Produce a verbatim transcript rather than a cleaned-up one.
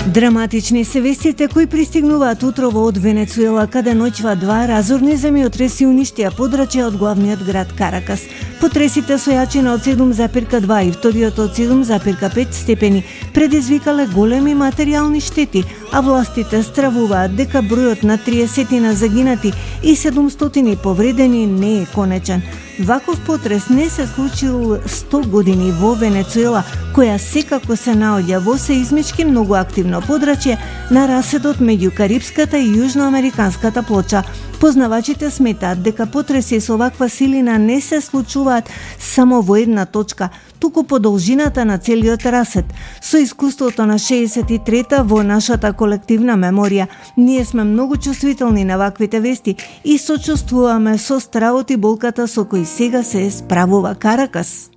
Драматични се вестите кои пристигнуваат утрово од Венецуела, каде ноќва два разорни земјотреси уништија подрачја од главниот град Каракас. Потресите со јачина од седум запирка два и вториот од седум запирка пет степени предизвикале големи материјални штети, а властите стравуваат дека бројот на триесетина загинати и седумстотини повредени не е конечен. Ваков потрес не се случил сто години во Венецуела, која секако се наоѓа во сеизмички многу активно подрачје на раседот меѓу Карипската и Јужноамериканската плоча. Познавачите сметаат дека потреси со ваква силина не се случуваат само во една точка, туку по должината на целиот расет. Со искуството на шеесет и трета во нашата колективна меморија, ние сме многу чувствителни на ваквите вести и сочувствуваме со стравот и болката со кои сега се справува Каракас.